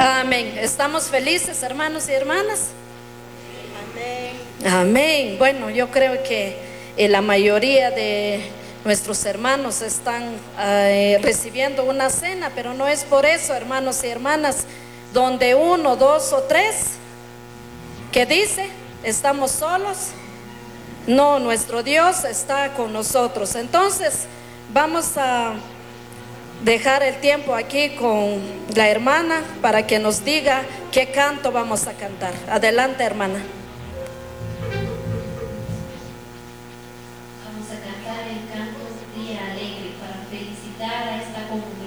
Amén. ¿Estamos felices, hermanos y hermanas? Amén. Amén. Bueno, yo creo que la mayoría de nuestros hermanos están recibiendo una cena, pero no es por eso, hermanos y hermanas. Donde uno, dos o tres, ¿qué dice? ¿Estamos solos? No, nuestro Dios está con nosotros. Entonces, vamos a dejar el tiempo aquí con la hermana para que nos diga qué canto vamos a cantar. Adelante, hermana.